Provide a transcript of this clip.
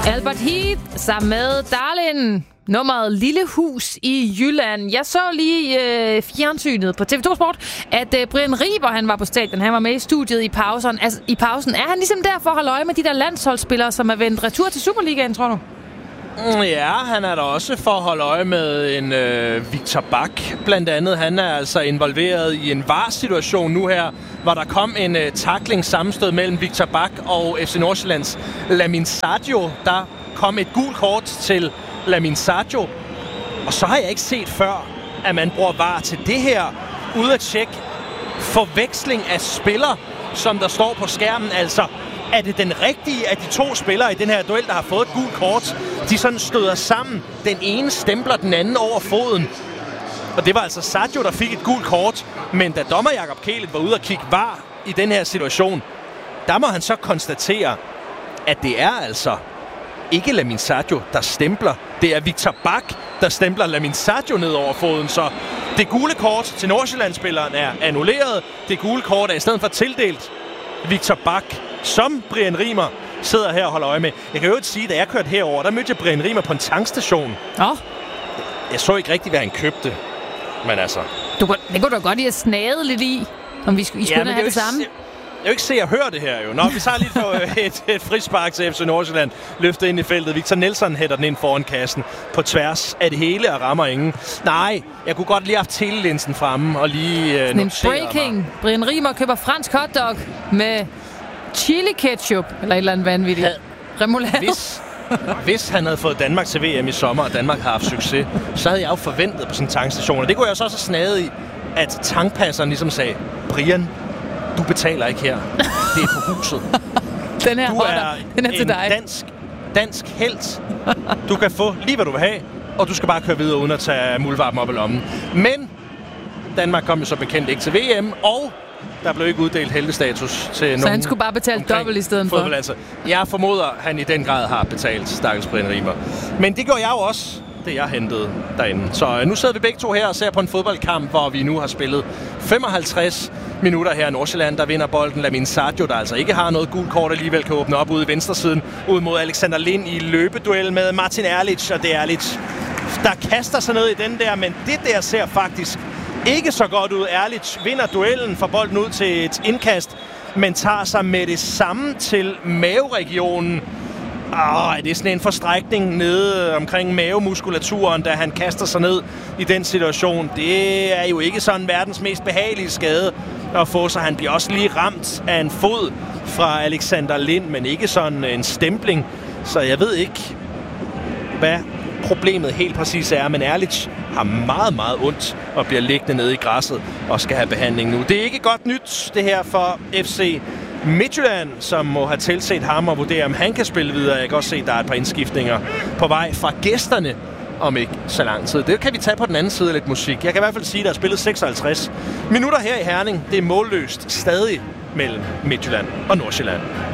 Albert Heath sammen med Darlin. Nummeret Lille Hus i Jylland. Jeg så lige fjernsynet på TV2 Sport, at Brian Riber, han var på stadion. Han var med i studiet i pausen. Altså, i pausen. Er han ligesom der for at holde øje med de der landsholdsspillere, som er vendt retur til Superligaen, tror du? Ja, han er der også for at holde øje med en Victor Bak, blandt andet. Han er altså involveret i en VAR-situation nu her, hvor der kom en tackling sammenstød mellem Victor Bak og FC Nordsjællands Lamin Sadio. Der kom et gult kort til Lamin Sadio. Og så har jeg ikke set før, at man bruger VAR til det her. Ude at tjekke forveksling af spillere, som der står på skærmen. Altså, er det den rigtige af de to spillere i den her duel, der har fået et gult kort? De sådan støder sammen. Den ene stempler den anden over foden. Og det var altså Sadio, der fik et gult kort. Men da dommer Jakob Kælet var ude og kigge VAR i den her situation, der må han så konstatere, at det er altså ikke Lamin Sadio, der stempler. Det er Victor Bak, der stempler Lamin Sadio ned over foden. Så det gule kort til Nordsjælland-spilleren er annulleret. Det gule kort er i stedet for tildelt Victor Bak, som Brian Rimer sidder her og holder øje med. Jeg kan jo ikke sige, da jeg kørte herover, der mødte jeg Brian Rimer på en tankstation. Jeg så ikke rigtigt, hvad han købte. Men altså... Det kunne du godt lige have snaget lidt i, om vi skulle have det samme. Jeg vil ikke se og høre det her jo. Nå, vi tager lige for et frispark til FC Nordsjælland. Løfter ind i feltet. Victor Nelson hætter den ind foran kassen på tværs af det hele og rammer ingen. Nej, jeg kunne godt lige have haft telelinsen fremme og lige en breaking. Mig. Brian Rimer køber fransk hotdog med chili ketchup eller et eller andet vanvittigt. Remoulade. Hvis han havde fået Danmark til VM i sommer, og Danmark har haft succes, så havde jeg jo forventet på sådan en tankstation. Og det kunne jeg så også snaget i, at tankpasseren ligesom sagde, Brian, du betaler ikke her. Det er på huset. Den her du er til dig. Dansk helt. Du kan få lige, hvad du vil have, og du skal bare køre videre, uden at tage muldvarpen op i lommen. Men Danmark kom jo så bekendt ikke til VM, og der blev ikke uddelt heltestatus til nogen. Så han skulle bare betale dobbelt i stedet for? Altså. Jeg formoder, at han i den grad har betalt stakkels Brian Rimer. Men det gjorde jeg jo også, det jeg hentede derinde. Så nu sidder vi begge to her og ser på en fodboldkamp, hvor vi nu har spillet 55 minutter her i Nordsjælland. Der vinder bolden Lamin Sadio, der altså ikke har noget gult kort, alligevel kan åbne op ude i venstresiden, ud mod Alexander Lind i løbeduel med Martin Erlich, og det er Erlich, der kaster sig ned i den der, men det der ser faktisk ikke så godt ud. Erlich vinder duellen, får bolden ud til et indkast, men tager sig med det samme til maveregionen. Er det sådan en forstrækning nede omkring mavemuskulaturen, da han kaster sig ned i den situation? Det er jo ikke sådan verdens mest behagelige skade at få, så han bliver også lige ramt af en fod fra Alexander Lind, men ikke sådan en stempling. Så jeg ved ikke, hvad problemet helt præcis er, men Erlich har meget, meget ondt og bliver liggende nede i græsset og skal have behandling nu. Det er ikke godt nyt, det her for FC Midtjylland, som må have tilset ham og vurdere, om han kan spille videre. Jeg kan også se, at der er et par indskiftninger på vej fra gæsterne om ikke så lang tid. Det kan vi tage på den anden side af lidt musik. Jeg kan i hvert fald sige, at der er spillet 56 minutter her i Herning. Det er målløst stadig mellem Midtjylland og Nordsjælland.